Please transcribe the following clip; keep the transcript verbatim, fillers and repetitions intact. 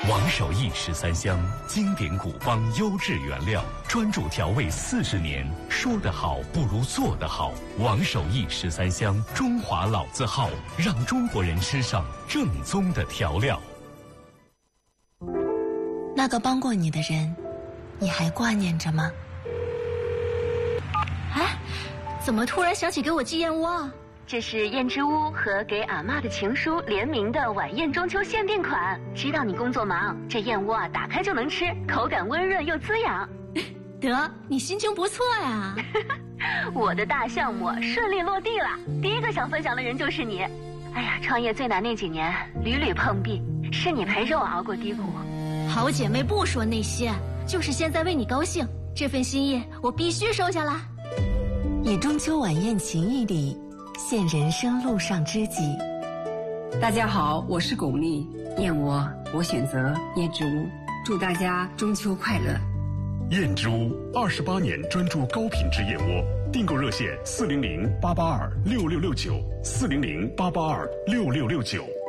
王守义十三香，经典古方，优质原料，专注调味四十年，说得好不如做得好。王守义十三香，中华老字号，让中国人吃上正宗的调料。 那个帮过你的人，你还挂念着吗？ 哎，怎么突然想起给我寄燕窝啊？ 这是燕之屋和给阿嬷的情书联名的晚宴中秋限定款。知道你工作忙，这燕窝啊打开就能吃，口感温润又滋养。 得，你心情不错呀。 我的大项目顺利落地了，第一个想分享的人就是你。哎呀，创业最难那几年屡屡碰壁，是你陪着我熬过低谷。 好姐妹不说那些，就是现在为你高兴，这份心意我必须收下啦。 以中秋晚宴情谊礼，献人生路上知己。 大家好，我是巩俐，燕窝我选择燕之屋，祝大家中秋快乐。 燕之屋二十八年专注高品质燕窝，订购热线四零零八八二六六六九四零零八八二六六六九。